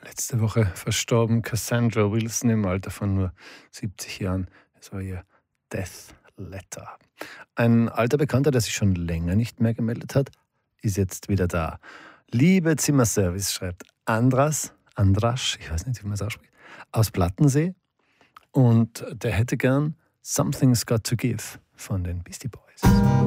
Letzte Woche verstorben Cassandra Wilson im Alter von nur 70 Jahren. Es war ihr Death Letter. Ein alter Bekannter, der sich schon länger nicht mehr gemeldet hat, ist jetzt wieder da. Liebe Zimmerservice, schreibt Andrasch, ich weiß nicht, wie man es ausspricht, aus Plattensee. Und der hätte gern Something's Got to Give von den Beastie Boys.